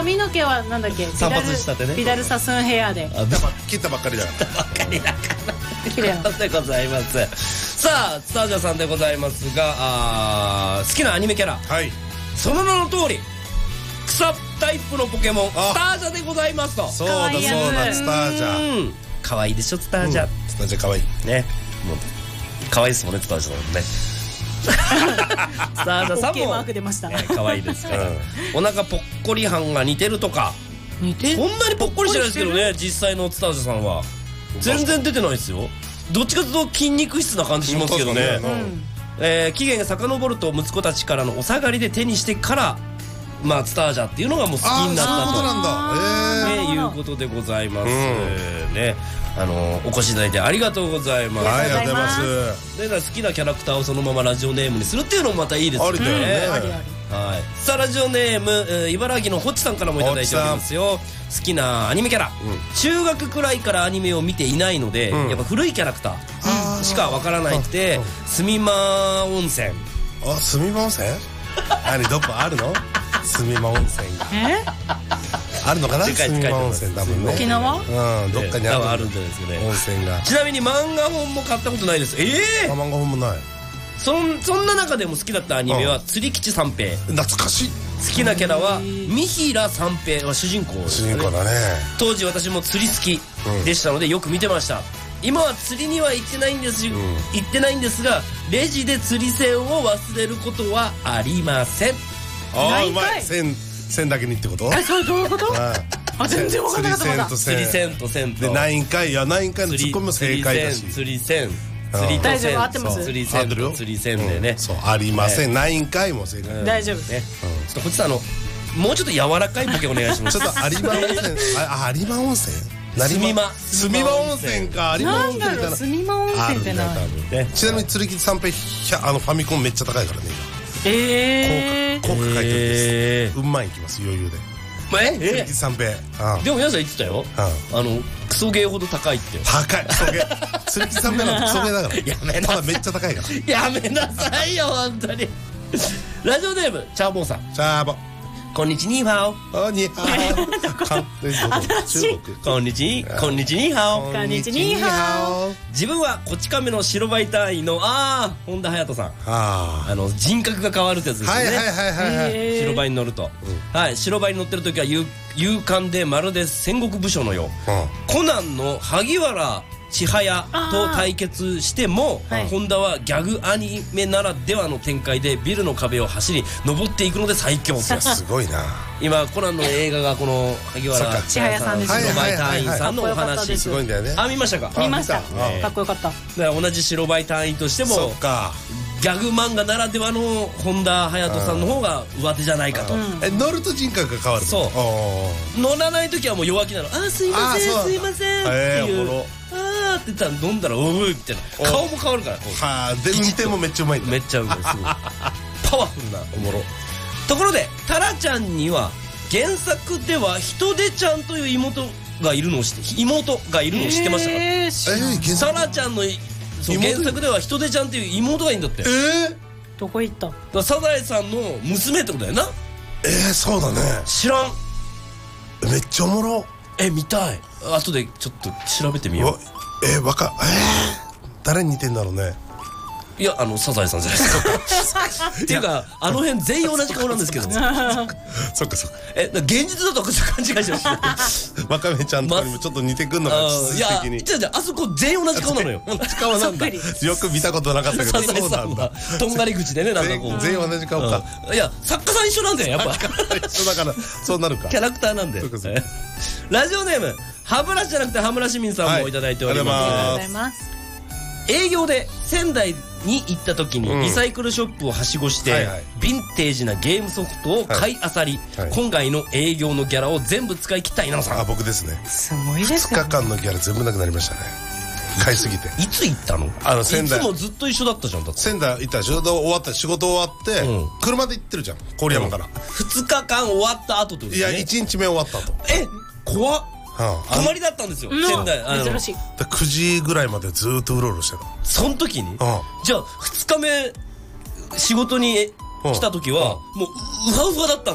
髪の毛はなんだっけ、 散髪したてね、 ビダルサスンヘアで切ったばっかりだから綺麗なでございます。さあスタージャさんでございますが、好きなアニメキャラ、 はい、 その名の通り草タイプのポケモンスタージャでございますと。 そうだそうだ、スタージャ可愛いでしょスタージャ、 スタージャ可愛いね。もう可愛いですもんね、スタージャさんもね。スタージャさん OK マーもク出ました。 可愛いですから、お腹ぽっこり感が似てるとか、 似てる？ そんなにぽっこりしてないですけどね、実際のスタージャさんは全然出てないですよ。どっちかというと筋肉質な感じしますけどね。期限が遡ると息子たちからのお下がりで手にしてから、まあスタージャっていうのがもう好きになったということでございますね。お越しいただいてありがとうございます。 ありがとうございます。 で、好きなキャラクターをそのままラジオネームにするっていうのもまたいいですよね。 ありだよね。 はい。さあラジオネーム、茨城のホッチさんからもいただいておりますよ。好きなアニメキャラ、中学くらいからアニメを見ていないので、やっぱ古いキャラクターしかわからないくて、住間温泉。 あ、住間温泉？何どこあるの？住間温泉があるのかな？住間温泉多分ね。 沖縄？ うん、どっかにあるんじゃないですかね。温泉が。 ちなみに漫画本も買ったことないです。 漫画本もない。 そんな中でも好きだったアニメは釣り吉三平。 懐かしい。 好きなキャラは三平三平は主人公ですね。 主人公だね。 当時私も釣り好きでしたのでよく見てました。今は釣りには行ってないんですが、レジで釣り銭を忘れることはありません。 ああ、うまい。線だけにってこと？ それどういうこと？あ、全然分からなかった。 釣り銭と線とで9回のツッコミも正解だし。 釣り銭大丈夫、合ってます。 釣り線でね。 そう、ありません。9回も正解。 大丈夫ね。ちょっとこっちさんもうちょっと柔らかいボケお願いします。 ちょっと有馬温泉、有馬温泉？ 住間温泉か。有馬温泉かな。 住間温泉ってな。 ちなみに釣り吉三平ファミコンめっちゃ高いからね。効果書いてるんです。うんまいいきます余裕で。釣り吉三平。 でも皆さん言ってたよ。クソゲーほど高いって。 高い。クソゲー。釣り吉三平なんてクソゲーだから。 やめなさい。 ただめっちゃ高いから。 やめなさいよ本当に。ラジオネームチャーボーさん。 チャーボ。 こんにちニーハオ。 ニーハオ。中国。 こんにちニーハオ。 こんにちニーハオ。 自分はこち亀の白バイ隊員の本田隼人さん。人格が変わるってやつですよね。白バイに乗ると。はい、白バイに乗ってる時は勇敢でまるで戦国武将のよう。コナンの萩原千早と対決しても、本田はギャグアニメならではの展開でビルの壁を走り登っていくので最強。 すごいな。 今コナンの映画がこの萩原千早さんですよ。 白バイ隊員さんのお話。 すごいんだよね。 見ましたか？ 見ました。かっこよかった。 だから同じ白バイ隊員としてもギャグ漫画ならではの本田隼人さんの方が上手じゃないかと。 乗ると人格が変わる。 そう乗らない時はもう弱気なの。すいませんすいませんっていうって言ったら飲んだらおいみたいな顔も変わるから。 で運転もめっちゃうまいんだ。 めっちゃうまい。すごいパワフルなおもろ。ところでタラちゃんには原作ではひとでちゃんという妹がいるのを知ってましたか？タラちゃんの原作ではひとでちゃんっていう妹がいいんだって。 どこ行った？ サザエさんの娘ってことだよな。 そうだね。 知らん。 めっちゃおもろ。 見たい。後でちょっと調べてみよう。 誰に似てんだろうね。 いやサザエさんじゃないですか。っていうか辺全員同じ顔なんですけど。そっかそっか。現実だと勘違いしました。 わかめちゃんとかにもちょっと似てくんのか。 いやあそこ全員同じ顔なのよ。 同じ顔なんだ。よく見たことなかったけど。 そうなんだ。とんがり口でね、なんかこう全員同じ顔か。 いや作家さん一緒なんだよやっぱ。 一緒だからそうなるか。 キャラクターなんで。ラジオネーム歯ブラシじゃなくて羽村市民さんもいただいております。 ありがとうございます。 営業で仙台に行った時にリサイクルショップをはしごしてヴィンテージなゲームソフトを買いあさり、今回の営業のギャラを全部使い切った稲野さん。 僕ですね。 すごいですね。 2日間のギャラ全部なくなりましたね。買いすぎて。 いつ行ったの？ 仙台。 いつもずっと一緒だったじゃん。だって仙台行ったら仕事終わって車で行ってるじゃん、郡山から。 2日間終わった後ってことですね。 いや1日目終わった後。 怖っ。泊まりだったんですよ仙台。 珍しい。 9時ぐらいまでずっとうろうろしてた。 その時にじゃあ2日目仕事に来た時はもうウハウハだったんだ。